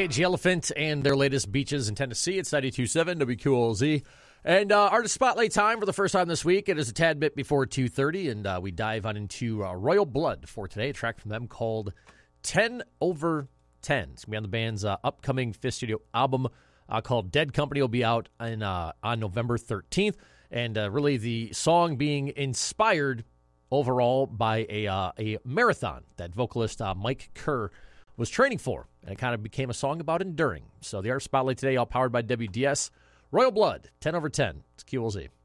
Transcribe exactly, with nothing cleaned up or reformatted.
Cage the Elephant and their latest Beaches in Tennessee. It's ninety-two point seven W Q L Z. And uh, Artist Spotlight time for the first time this week. It is a tad bit before two thirty, and uh, we dive on into uh, Royal Blood for today, a track from them called ten over ten. It's going to be on the band's uh, upcoming fifth studio album uh, called Dead Company. Will be out in, uh, on November thirteenth. And uh, really the song being inspired overall by a, uh, a marathon that vocalist uh, Mike Kerr was training for, and it kind of became a song about enduring. So the Art Spotlight today, all powered by W D S. Royal Blood, ten over ten. It's Q L Z.